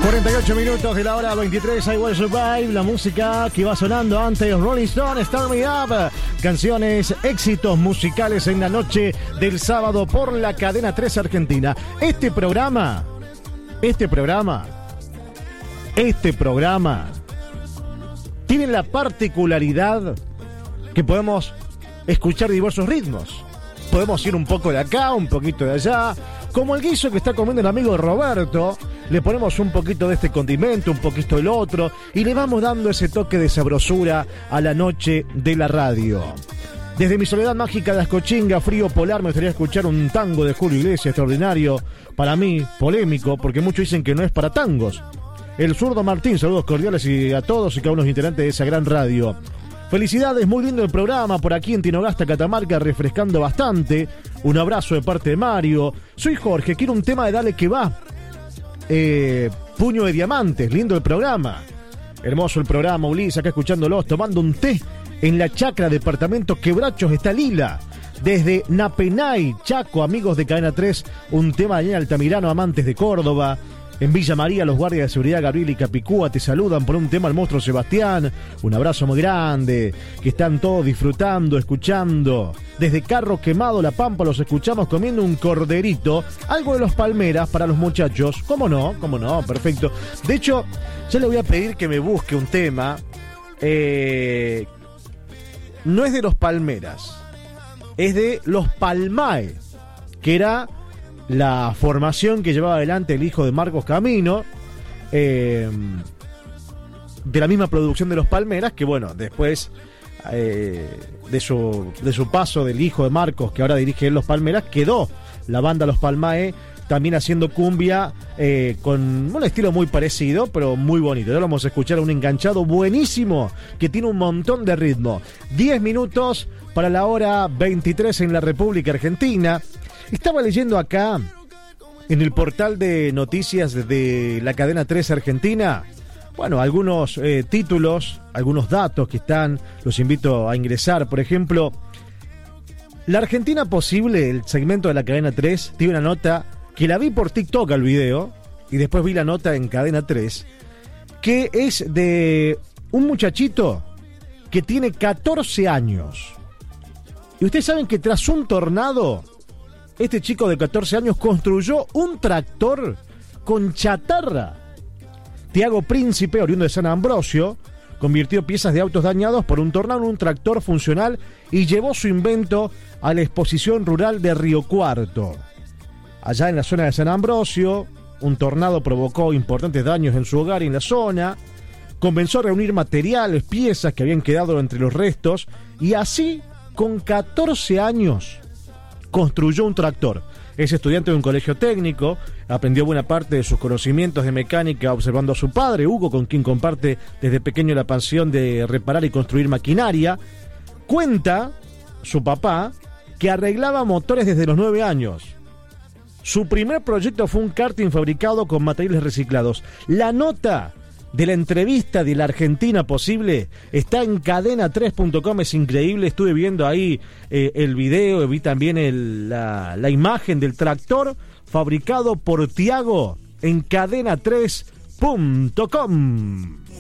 48 minutos de la hora 23, I Will Survive, la música que va sonando antes, Rolling Stone, Start Me Up, canciones, éxitos musicales en la noche del sábado por la cadena 3 Argentina. Este programa tiene la particularidad que podemos escuchar diversos ritmos. Podemos ir un poco de acá, un poquito de allá. Como el guiso que está comiendo el amigo Roberto, le ponemos un poquito de este condimento, un poquito del otro, y le vamos dando ese toque de sabrosura a la noche de la radio. Desde mi soledad mágica de Ascochinga, frío polar, me gustaría escuchar un tango de Julio Iglesias extraordinario, para mí, polémico, porque muchos dicen que no es para tangos. El zurdo Martín, saludos cordiales y a todos y cada uno de los integrantes de esa gran radio. Felicidades, muy lindo el programa por aquí en Tinogasta, Catamarca, refrescando bastante. Un abrazo de parte de Mario. Soy Jorge, quiero un tema de Dale que va. Puño de Diamantes, lindo el programa. Hermoso el programa, Ulises, acá escuchándolos, tomando un té en la chacra, departamento Quebrachos, está Lila. Desde Napenay, Chaco, amigos de Cadena 3, un tema de Altamirano, amantes de Córdoba. En Villa María, los guardias de seguridad Gabriel y Capicúa te saludan por un tema al monstruo Sebastián. Un abrazo muy grande, que están todos disfrutando, escuchando. Desde Carro Quemado, La Pampa, los escuchamos comiendo un corderito, algo de los Palmeras para los muchachos. ¿Cómo no? Perfecto. De hecho, ya le voy a pedir que me busque un tema. No es de los Palmeras, es de los Palmae, que era la formación que llevaba adelante el hijo de Marcos Camino, de la misma producción de los Palmeras, que bueno, después de su paso del hijo de Marcos, que ahora dirige los Palmeras, quedó la banda Los Palmae también haciendo cumbia con un estilo muy parecido, pero muy bonito. Ya lo vamos a escuchar, un enganchado buenísimo que tiene un montón de ritmo. 10 minutos para la hora 23 en la República Argentina. Estaba leyendo acá en el portal de noticias de la cadena 3 Argentina, bueno, algunos títulos, algunos datos que están, los invito a ingresar. Por ejemplo, La Argentina Posible, el segmento de la cadena 3, tiene una nota que la vi por TikTok al video y después vi la nota en cadena 3, que es de un muchachito que tiene 14 años. Y ustedes saben que tras un tornado, este chico de 14 años construyó un tractor con chatarra. Tiago Príncipe, oriundo de San Ambrosio, convirtió piezas de autos dañados por un tornado en un tractor funcional y llevó su invento a la exposición rural de Río Cuarto. Allá en la zona de San Ambrosio, un tornado provocó importantes daños en su hogar y en la zona. Comenzó a reunir materiales, piezas que habían quedado entre los restos, y así, con 14 años, construyó un tractor. Es estudiante de un colegio técnico, aprendió buena parte de sus conocimientos de mecánica observando a su padre, Hugo, con quien comparte desde pequeño la pasión de reparar y construir maquinaria. Cuenta su papá que arreglaba motores desde los 9 años. Su primer proyecto fue un karting fabricado con materiales reciclados. La nota de la entrevista de La Argentina Posible está en cadena3.com, es increíble. Estuve viendo ahí el video, vi también la imagen del tractor fabricado por Tiago en cadena3.com.